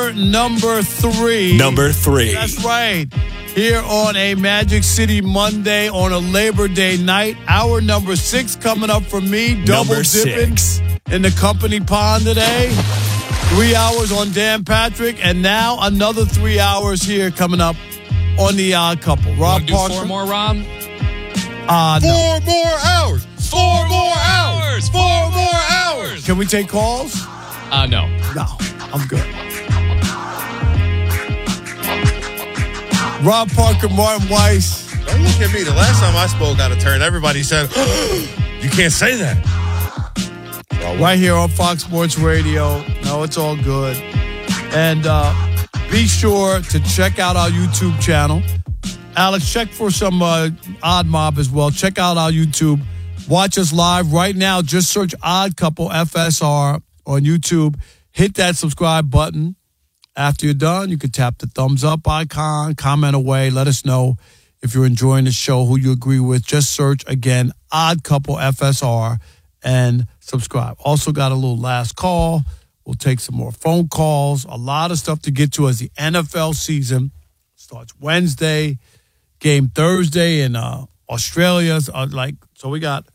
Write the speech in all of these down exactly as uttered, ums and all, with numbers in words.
Hour number three. Number three. That's right. Here on a Magic City Monday on a Labor Day night. Hour number six coming up for me. Double Number dipping six. in the company pond today. Three hours on Dan Patrick. And now another three hours here coming up on the Odd Couple. Rob do Parker. four more, Rob? Uh, no. Four more hours. Four more hours. Four more hours. Can we take calls? Uh, no. No, I'm good. Rob Parker, Martin Weiss. Don't look at me. The last time I spoke out of turn, everybody said, you can't say that. Right here on Fox Sports Radio. No, it's all good. And uh, be sure to check out our YouTube channel. Alex, check for some uh, Odd Mob as well. Check out our YouTube. Watch us live right now. Just search Odd Couple F S R on YouTube. Hit that subscribe button. After you're done, you can tap the thumbs up icon, comment away, let us know if you're enjoying the show, who you agree with. Just search, again, Odd Couple F S R and subscribe. Also got a little last call. We'll take some more phone calls. A lot of stuff to get to as the N F L season starts Wednesday, game Thursday in uh, Australia. Uh, like, so we got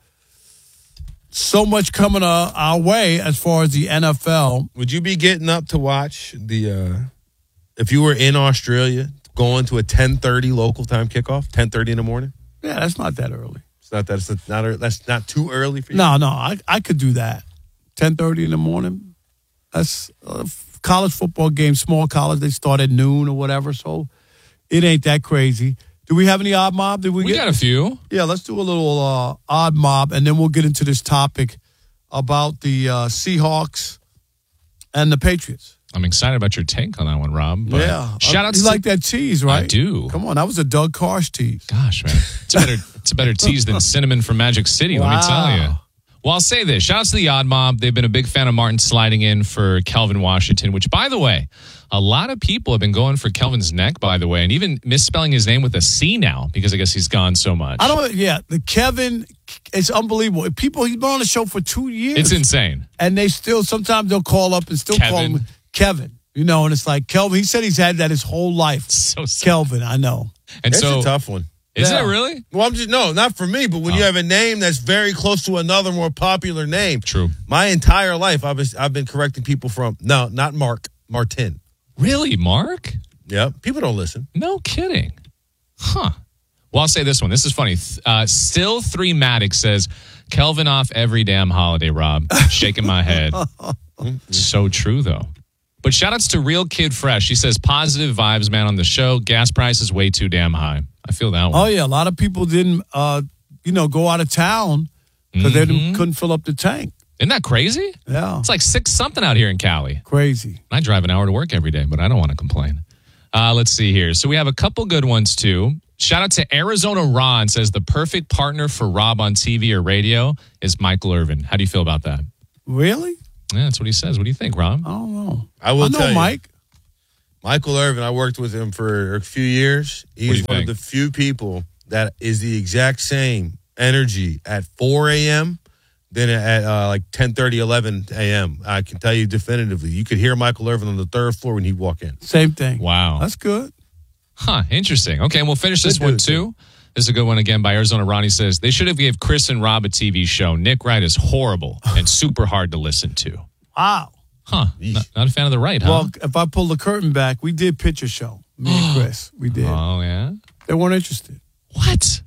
so much coming uh, our way as far as the N F L. Would you be getting up to watch the, uh, if you were in Australia, going to a ten thirty local time kickoff, ten thirty in the morning? Yeah, that's not that early. It's not that, it's not, that's not too early for you? No, no, I, I could do that. ten thirty in the morning. That's uh, college football game, small college. They start at noon or whatever, so it ain't that crazy. Do we have any odd mob? Did we, We get? got a few. Yeah, let's do a little uh, odd mob, and then we'll get into this topic about the uh, Seahawks and the Patriots. I'm excited about your take on that one, Rob. But yeah. Shout uh, out you to like that tease, right? I do. Come on, that was a Doug Karsh tease. Gosh, man. It's a better it's a better tease than Cinnamon from Magic City, Wow. let me tell you. Well, I'll say this. Shout out to the Odd Mob. They've been a big fan of Martin sliding in for Kelvin Washington, which, by the way, a lot of people have been going for Kelvin's neck, by the way, and even misspelling his name with a C now because I guess he's gone so much. I don't, yeah, the Kevin, it's unbelievable. People, he's been on the show for two years. It's insane. And they still, sometimes they'll call up and still Kevin. call him Kevin, you know, and it's like Kelvin. He said he's had that his whole life. So sad. Kelvin, I know. And That's so, a tough one. Is Yeah. it really? Well, I'm just, no, not for me, but when Oh. you have a name that's very close to another more popular name. True. My entire life, I've been, I've been correcting people from, no, not Mark, Martin. Really, Mark? Yeah, people don't listen. No kidding. Huh. Well, I'll say this one. This is funny. Uh, Still Three Matic says, Kelvin off every damn holiday, Rob. Shaking my head. So true, though. But shout outs to Real Kid Fresh. He says, positive vibes, man, on the show. Gas price is way too damn high. I feel that one. Oh, yeah. A lot of people didn't, uh, you know, go out of town because they Mm-hmm. didn't, couldn't fill up the tank. Isn't that crazy? Yeah. It's like six something out here in Cali. Crazy. I drive an hour to work every day, but I don't want to complain. Uh, let's see here. So we have a couple good ones, too. Shout out to Arizona Ron, says the perfect partner for Rob on T V or radio is Michael Irvin. How do you feel about that? Really? Yeah, that's what he says. What do you think, Rob? I don't know. I will I know tell you. Mike. Michael Irvin, I worked with him for a few years. What do you He's one think? of the few people that is the exact same energy at four a.m. than at uh, like ten thirty, eleven a.m. I can tell you definitively. You could hear Michael Irvin on the third floor when he'd walk in. Same thing. Wow. That's good. Huh, interesting. Okay, and we'll finish this Good one, dude. too. This is a good one again by Arizona Ronnie says, they should have gave Chris and Rob a T V show. Nick Wright is horrible and super hard to listen to. Wow. Huh, not, not a fan of the right, huh? Well, if I pull the curtain back, we did pitch a show. Me and Chris. We did. Oh, yeah? They weren't interested. What?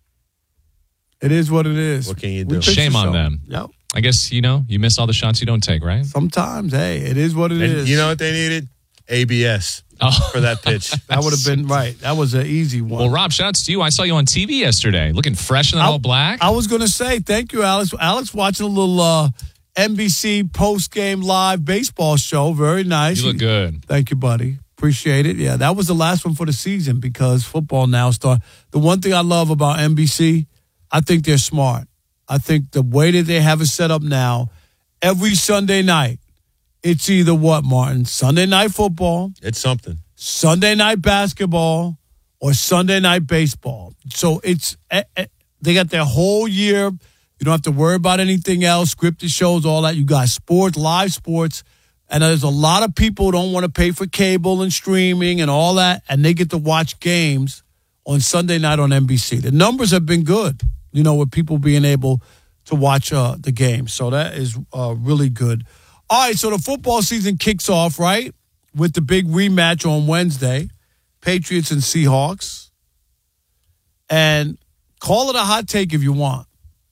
It is what it is. What can you We do? pitched Shame a on show. them. Yep. I guess, you know, you miss all the shots you don't take, right? Sometimes, hey, it is what it is. And you know what they needed? A B S Oh. for that pitch. That would have been right. That was an easy one. Well, Rob, shout outs to you. I saw you on T V yesterday, looking fresh in that I- all black. I was going to say, thank you, Alex. Alex watching a little uh, N B C post-game live baseball show. Very nice. you look good. Thank you, buddy. Appreciate it. Yeah, that was the last one for the season because football now start. The one thing I love about N B C, I think they're smart. I think the way that they have it set up now, every Sunday night, it's either what, Martin? Sunday night football, It's something. Sunday night basketball, or Sunday night baseball. So it's eh, eh, they got their whole year. You don't have to worry about anything else, scripted shows, all that. You got sports, live sports, And there's a lot of people who don't want to pay for cable and streaming and all that, and they get to watch games on Sunday night on N B C. The numbers have been good, you know, with people being able to watch uh, the game. So that is uh, really good. All right, so the football season kicks off, right, with the big rematch on Wednesday, Patriots and Seahawks. And call it a hot take if you want.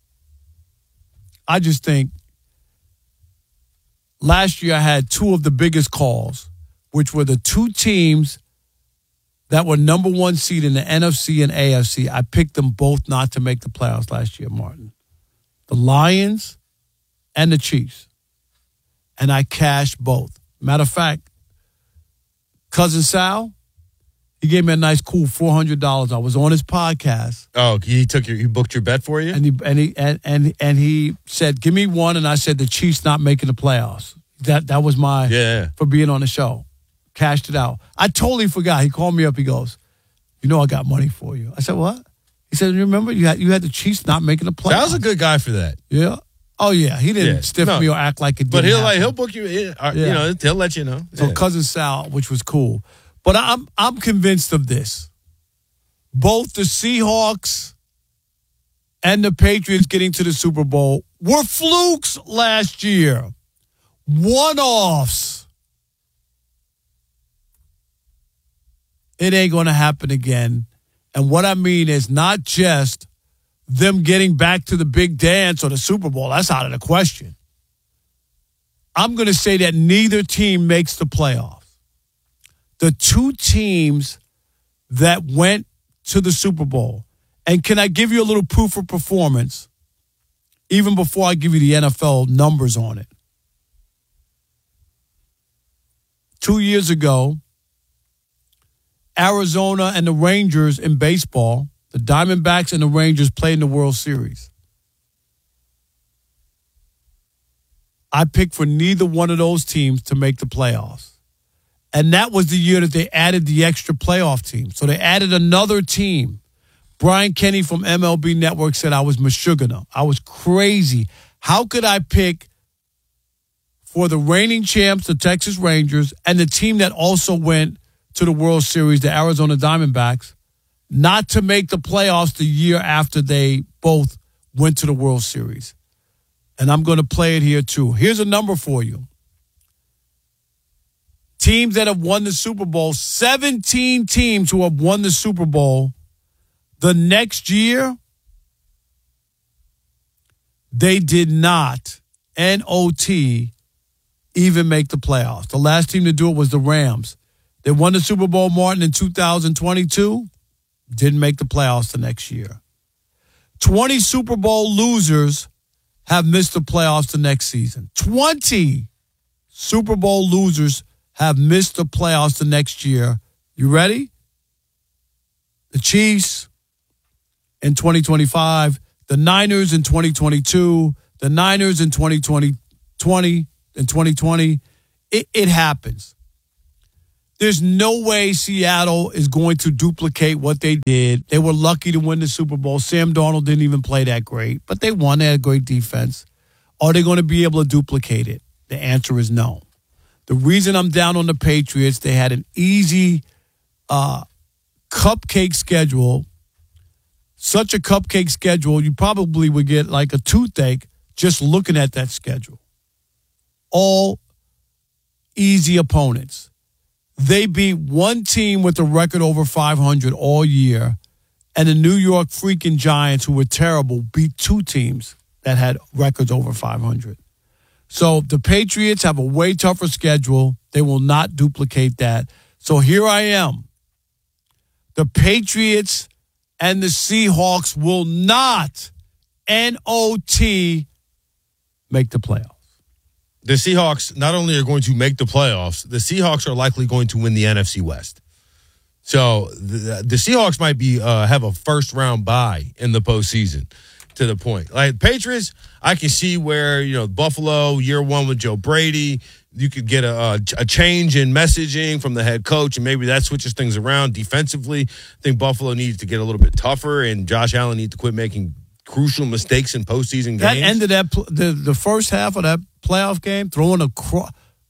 I just think last year I had two of the biggest calls, which were the two teams that were number one seed in the N F C and A F C. I picked them both not to make the playoffs last year, Martin. The Lions and the Chiefs. And I cashed both. Matter of fact, Cousin Sal, he gave me a nice, cool four hundred dollars. I was on his podcast. Oh, he took your, he booked your bet for you? And he and he and, and and he said, "Give me one," and I said, "The Chiefs not making the playoffs." That that was my yeah for being on the show. Cashed it out. I totally forgot. He called me up. He goes, "You know I got money for you." I said, "What?" He said, "You remember you had you had the Chiefs not making the playoffs." Sal's a good guy for that. Yeah. Oh yeah. He didn't Yeah. stiff No. me or act like it didn't But he'll happen. like he'll book you. In, uh, Yeah. You know, he'll let you know. So Yeah. Cousin Sal, which was cool. But I'm I'm convinced of this. Both the Seahawks and the Patriots getting to the Super Bowl were flukes last year. One-offs. It ain't going to happen again. And what I mean is not just them getting back to the big dance or the Super Bowl. That's out of the question. I'm going to say that neither team makes the playoffs. The two teams that went to the Super Bowl, and can I give you a little proof of performance even before I give you the N F L numbers on it? Two years ago, Arizona and the Rangers in baseball, the Diamondbacks and the Rangers played in the World Series. I picked for neither one of those teams to make the playoffs. And that was the year that they added the extra playoff team. So they added another team. Brian Kenny from M L B Network said I was Meshuggah. I was crazy. How could I pick for the reigning champs, the Texas Rangers, and the team that also went to the World Series, the Arizona Diamondbacks, not to make the playoffs the year after they both went to the World Series? And I'm going to play it here too. Here's a number for you. Teams that have won the Super Bowl, seventeen teams who have won the Super Bowl, the next year, they did not, N O T, even make the playoffs. The last team to do it was the Rams. They won the Super Bowl, Martin, in two thousand twenty-two, didn't make the playoffs the next year. twenty Super Bowl losers have missed the playoffs the next season. twenty Super Bowl losers have missed the playoffs the next year. You ready? The Chiefs in twenty twenty-five, the Niners in twenty twenty-two, the Niners in twenty twenty, twenty and twenty twenty. It, it happens. There's no way Seattle is going to duplicate what they did. They were lucky to win the Super Bowl. Sam Darnold didn't even play that great, but they won. They had a great defense. Are they going to be able to duplicate it? The answer is no. The reason I'm down on the Patriots, they had an easy uh, cupcake schedule. Such a cupcake schedule, you probably would get like a toothache just looking at that schedule. All easy opponents. They beat one team with a record over five hundred all year, and the New York freaking Giants, who were terrible, beat two teams that had records over five hundred. So the Patriots have a way tougher schedule. They will not duplicate that. So here I am. The Patriots and the Seahawks will not, N O T, make the playoffs. The Seahawks not only are going to make the playoffs, the Seahawks are likely going to win the N F C West. So the, the Seahawks might be uh, have a first round bye in the postseason. To the point, like Patriots, I can see where, you know, Buffalo year one with Joe Brady, you could get a, a change in messaging from the head coach, and maybe that switches things around defensively. I think Buffalo needs to get a little bit tougher, and Josh Allen needs to quit making crucial mistakes in postseason games. That ended that the the first half of that playoff game, throwing a cro-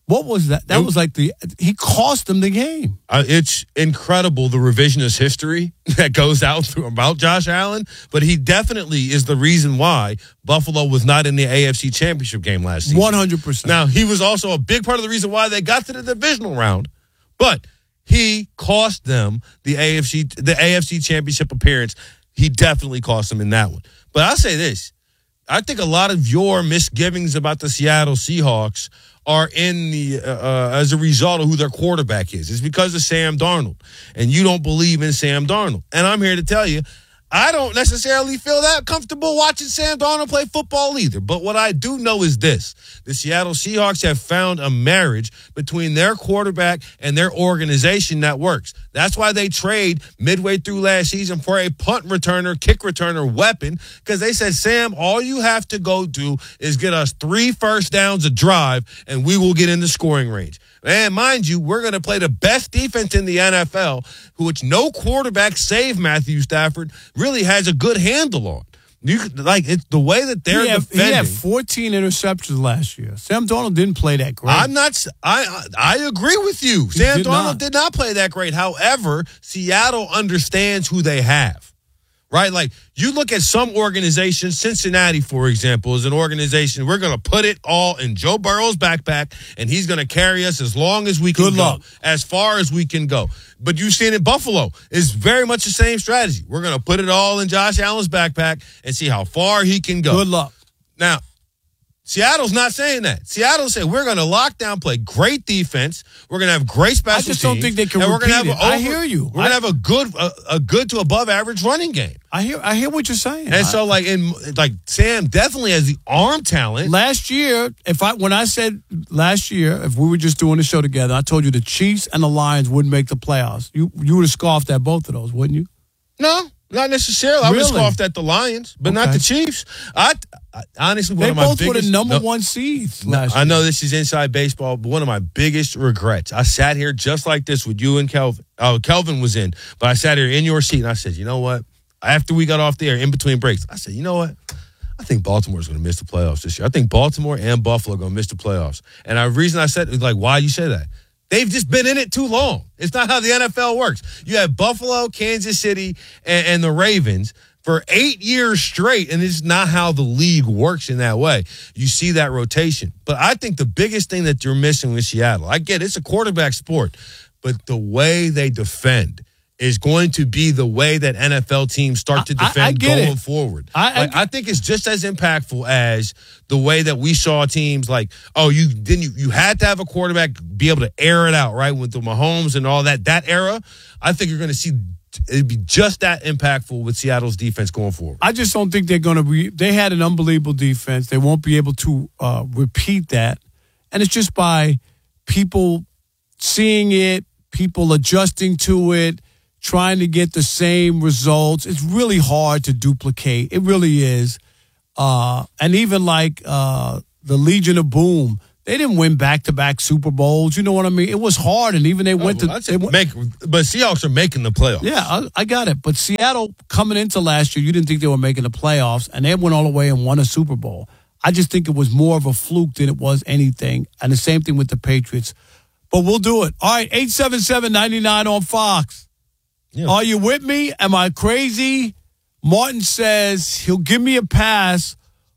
What was that? That was like the he cost them the game. Uh, it's incredible the revisionist history that goes out through about Josh Allen, but he definitely is the reason why Buffalo was not in the A F C Championship game last season. one hundred percent. Now, he was also a big part of the reason why they got to the divisional round, but he cost them the A F C the A F C Championship appearance. He definitely cost them in that one. But I'll say this. I think a lot of your misgivings about the Seattle Seahawks are in the uh, uh, as a result of who their quarterback is. It's because of Sam Darnold, and you don't believe in Sam Darnold. And I'm here to tell you, I don't necessarily feel that comfortable watching Sam Darnold play football either. But what I do know is this. The Seattle Seahawks have found a marriage between their quarterback and their organization that works. That's why they trade midway through last season for a punt returner, kick returner weapon, because they said, Sam, all you have to go do is get us three first downs a drive, and we will get in the scoring range. And mind you, we're going to play the best defense in the N F L, which no quarterback, save Matthew Stafford, really has a good handle on. You could, like it's the way that they're he had, defending. He had fourteen interceptions last year. Sam Darnold didn't play that great. I'm not. I I agree with you. He Sam did Darnold not. did not play that great. However, Seattle understands who they have. Right? Like, you look at some organizations, Cincinnati, for example, is an organization, we're going to put it all in Joe Burrow's backpack, and he's going to carry us as long as we can Good go, luck. as far as we can go. But you've seen in Buffalo, it's very much the same strategy. We're going to put it all in Josh Allen's backpack and see how far he can go. Good luck. Now, Seattle's not saying that. Seattle said we're going to lock down, play great defense. We're going to have great special teams. I just don't think they can and we're repeat gonna have it. a over, I hear you. We're going to have a good, a, a good to above average running game. I hear. I hear what you're saying. And I, so, like, in like Sam definitely has the arm talent. last year, if I when I said last year, if we were just doing the show together, I told you the Chiefs and the Lions wouldn't make the playoffs. You you would have scoffed at both of those, wouldn't you? No, not necessarily. I would have Really? scoffed at the Lions, but not Okay. the Chiefs. I, I honestly, one They of my both were biggest the number no, one seeds last I year. know this is inside baseball, but one of my biggest regrets. I sat here just like this with you and Kelvin. Oh, Kelvin was in, but I sat here in your seat and I said, you know what? After we got off the air, in between breaks, I said, you know what? I think Baltimore's going to miss the playoffs this year. I think Baltimore and Buffalo are going to miss the playoffs. And the reason I said it, like, why you say that? They've just been in it too long. It's not how the N F L works. You have Buffalo, Kansas City, and, and the Ravens for eight years straight, and it's not how the league works in that way. You see that rotation. But I think the biggest thing that you're missing with Seattle, I get it, it's a quarterback sport, but the way they defend is going to be the way that N F L teams start to I- I- defend I get going it. forward. I- I Like, I think it's just as impactful as the way that we saw teams like, oh, you didn't you, you had to have a quarterback be able to air it out, right? With the Mahomes and all that, that era, I think you're going to see it'd be just that impactful with Seattle's defense going forward. I just don't think they're going to be. They had an unbelievable defense. They won't be able to uh, repeat that, and it's just by people seeing it, people adjusting to it, trying to get the same results. It's really hard to duplicate. It really is. Uh, and even like uh, the Legion of Boom, they didn't win back-to-back Super Bowls. You know what I mean? It was hard, and even they went Oh, well, to. They went, make, but Seahawks are making the playoffs. yeah, I, I got it. But Seattle, coming into last year, you didn't think they were making the playoffs, and they went all the way and won a Super Bowl. I just think it was more of a fluke than it was anything. And the same thing with the Patriots. But we'll do it. All right, eight seven seven, nine nine on Fox. Yeah. Are you with me? Am I crazy? Martin says he'll give me a pass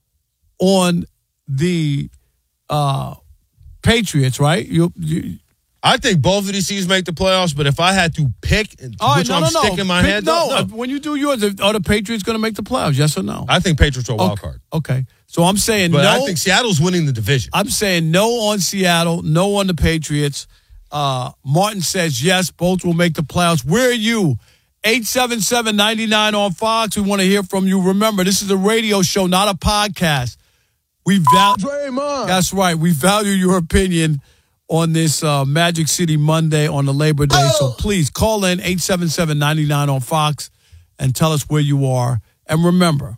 on the uh, Patriots, right? You, you I think both of these teams make the playoffs, but if I had to pick all right, which no, one no, I'm no. sticking my Pick- head, no, no, uh, when you do yours, are the Patriots going to make the playoffs? Yes or no? I think Patriots are a wild okay. card. Okay. So I'm saying But no. I think Seattle's winning the division. I'm saying no on Seattle, no on the Patriots. Uh, Martin says yes, both will make the playoffs. Where are you? eight seven seven, nine nine on Fox. We want to hear from you. Remember, this is a radio show, not a podcast. We value. That's right. We value your opinion on this uh, Magic City Monday on the Labor Day. So please call in eight seven seven, nine nine on Fox and tell us where you are. And remember,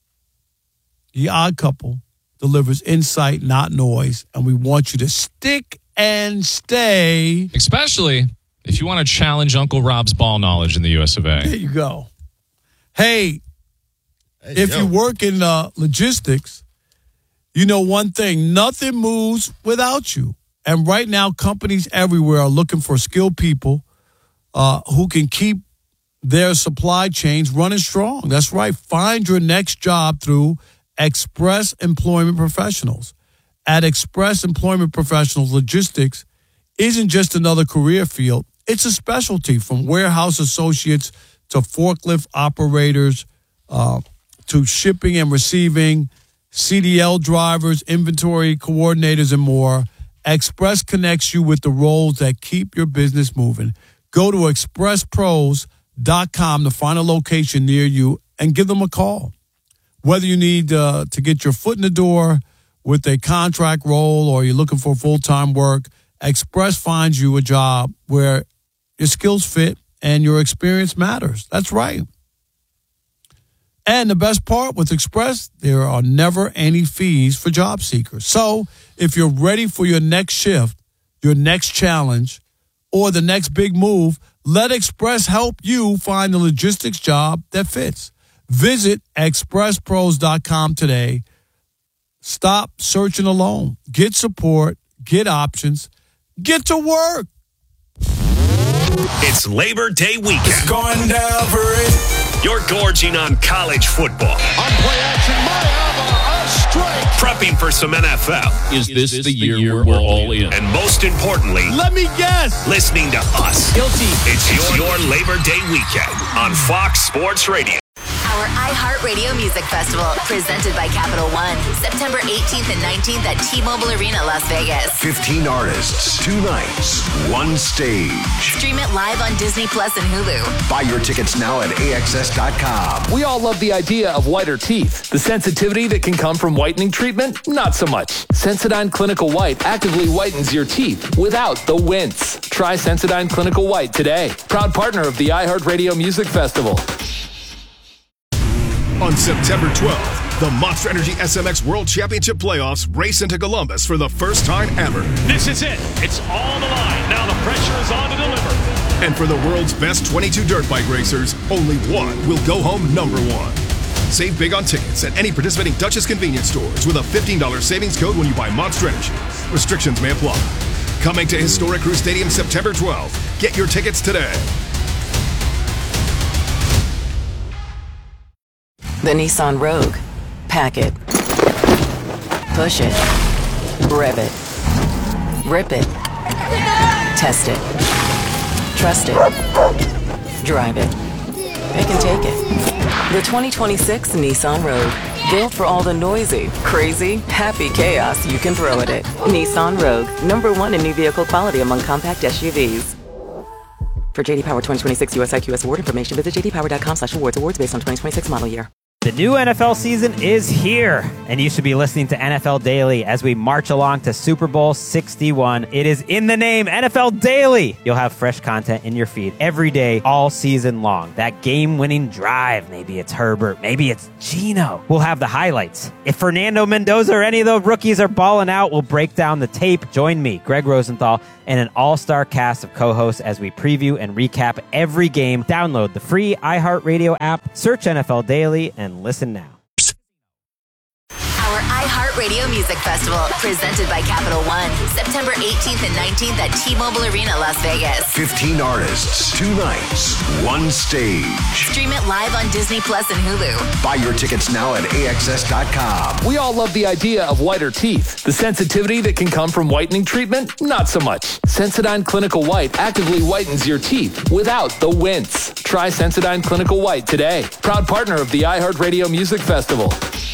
The Odd Couple delivers insight, not noise. And we want you to stick and stay. Especially if you want to challenge Uncle Rob's ball knowledge in the U S of There A. you go. Hey, Hey, if yo. you work in uh, logistics, you know one thing, nothing moves without you. And right now, companies everywhere are looking for skilled people uh, who can keep their supply chains running strong. That's right. Find your next job through Express Employment Professionals. At Express Employment Professionals, logistics isn't just another career field. It's a specialty, from warehouse associates to forklift operators uh, to shipping and receiving, C D L drivers, inventory coordinators, and more. Express connects you with the roles that keep your business moving. Go to express pros dot com to find a location near you and give them a call. Whether you need uh, to get your foot in the door with a contract role or you're looking for full-time work, Express finds you a job where your skills fit and your experience matters. That's right. And the best part with Express, there are never any fees for job seekers. So if you're ready for your next shift, your next challenge, or the next big move, let Express help you find the logistics job that fits. Visit express pros dot com today. Stop searching alone. Get support. Get options. Get to work. It's Labor Day weekend. It's going down for it. You're gorging on college football. On play action, Mayava, a strike. Prepping for some N F L. Is this, this the, the year, year we're all in? And most importantly, let me guess, listening to us. Guilty. It's your, your Labor Day weekend on Fox Sports Radio. Our iHeartRadio Music Festival, presented by Capital One, September eighteenth and nineteenth at T-Mobile Arena, Las Vegas. fifteen artists, two nights, one stage. Stream it live on Disney Plus and Hulu. Buy your tickets now at A X S dot com. We all love the idea of whiter teeth. The sensitivity that can come from whitening treatment, not so much. Sensodyne Clinical White actively whitens your teeth without the wince. Try Sensodyne Clinical White today. Proud partner of the iHeartRadio Music Festival. On September twelfth, the Monster Energy S M X World Championship Playoffs race into Columbus for the first time ever. This is it. It's on the line. Now the pressure is on to deliver. And for the world's best twenty-two dirt bike racers, only one will go home number one. Save big on tickets at any participating Dutchess convenience stores with a fifteen dollars savings code when you buy Monster Energy. Restrictions may apply. Coming to Historic Crew Stadium September twelfth. Get your tickets today. The Nissan Rogue. Pack it. Push it. Rev it. Rip it. Test it. Trust it. Drive it. Pick and take it. The twenty twenty-six Nissan Rogue. Built for all the noisy, crazy, happy chaos you can throw at it. Nissan Rogue. Number one in new vehicle quality among compact S U Vs. For J D Power twenty twenty-six U S I Q S award information, visit j d power dot com slash awards. Awards based on twenty twenty-six model year. The new N F L season is here, and you should be listening to N F L Daily as we march along to Super Bowl sixty-one. It is in the name, N F L Daily. You'll have fresh content in your feed every day, all season long. That game-winning drive, maybe it's Herbert, maybe it's Geno. We'll have the highlights. If Fernando Mendoza or any of the rookies are balling out, we'll break down the tape. Join me, Greg Rosenthal, and an all-star cast of co-hosts as we preview and recap every game. Download the free iHeartRadio app, search N F L Daily, and listen now. Our iHeartRadio Music Festival, presented by Capital One, September eighteenth and nineteenth at T-Mobile Arena, Las Vegas. fifteen artists, two nights, one stage. Stream it live on Disney Plus and Hulu. Buy your tickets now at A X S dot com. We all love the idea of whiter teeth. The sensitivity that can come from whitening treatment, not so much. Sensodyne Clinical White actively whitens your teeth without the wince. Try Sensodyne Clinical White today. Proud partner of the iHeartRadio Music Festival.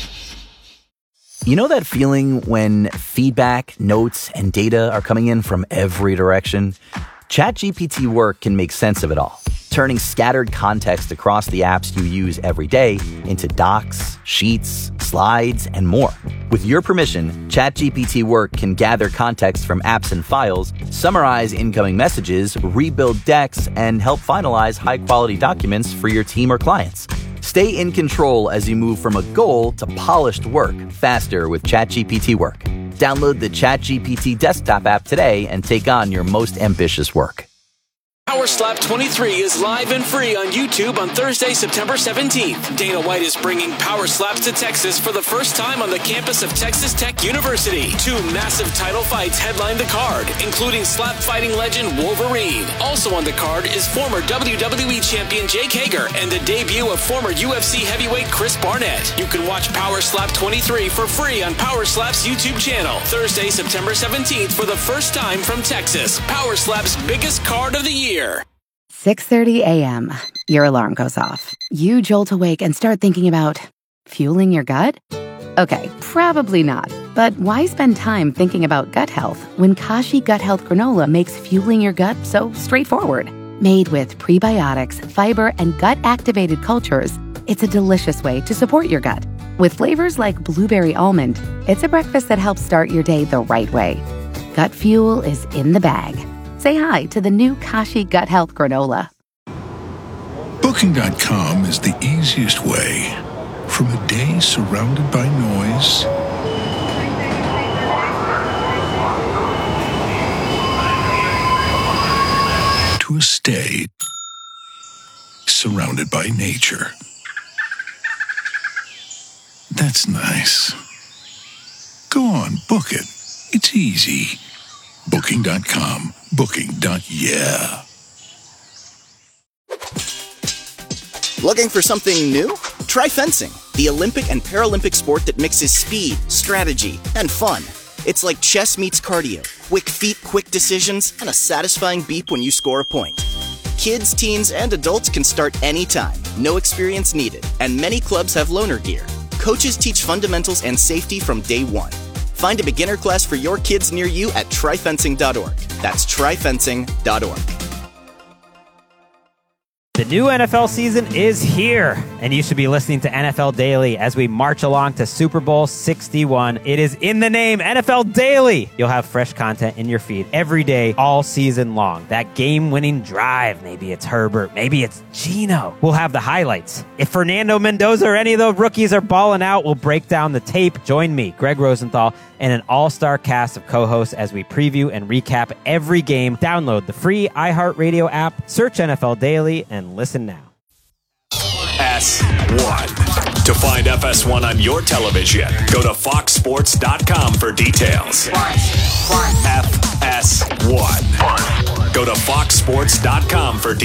You know that feeling when feedback, notes, and data are coming in from every direction? ChatGPT Work can make sense of it all, turning scattered context across the apps you use every day into docs, sheets, slides, and more. With your permission, ChatGPT Work can gather context from apps and files, summarize incoming messages, rebuild decks, and help finalize high-quality documents for your team or clients. Stay in control as you move from a goal to polished work faster with ChatGPT Work. Download the ChatGPT desktop app today and take on your most ambitious work. Power Slap twenty-three is live and free on YouTube on Thursday, September seventeenth. Dana White is bringing Power Slaps to Texas for the first time on the campus of Texas Tech University. Two massive title fights headline the card, including slap fighting legend Wolverine. Also on the card is former W W E champion Jake Hager and the debut of former U F C heavyweight Chris Barnett. You can watch Power Slap twenty-three for free on Power Slap's YouTube channel. Thursday, September seventeenth for the first time from Texas. Power Slap's biggest card of the year. six thirty a.m. Your alarm goes off. You jolt awake and start thinking about fueling your gut? Okay, probably not. But why spend time thinking about gut health when Kashi Gut Health Granola makes fueling your gut so straightforward? Made with prebiotics, fiber, and gut-activated cultures, it's a delicious way to support your gut. With flavors like blueberry almond, it's a breakfast that helps start your day the right way. Gut fuel is in the bag. Say hi to the new Kashi Gut Health Granola. Booking dot com is the easiest way from a day surrounded by noise to a stay surrounded by nature. That's nice. Go on, book it. It's easy. Booking dot com. Booking. Yeah. Looking for something new? Try fencing, the Olympic and Paralympic sport that mixes speed, strategy, and fun. It's like chess meets cardio. Quick feet, quick decisions, and a satisfying beep when you score a point. Kids, teens, and adults can start anytime. No experience needed. And many clubs have loaner gear. Coaches teach fundamentals and safety from day one. Find a beginner class for your kids near you at try fencing dot org. That's try fencing dot org. The new N F L season is here, and you should be listening to N F L Daily as we march along to Super Bowl sixty-one. It is in the name, N F L Daily. You'll have fresh content in your feed every day, all season long. That game-winning drive, maybe it's Herbert, maybe it's Geno. We'll have the highlights. If Fernando Mendoza or any of the rookies are balling out, we'll break down the tape. Join me, Greg Rosenthal, and an all-star cast of co-hosts as we preview and recap every game. Download the free iHeartRadio app, search N F L Daily, and listen now. S one. To find F S one on your television, go to fox sports dot com for details. F S one. Go to fox sports dot com for details.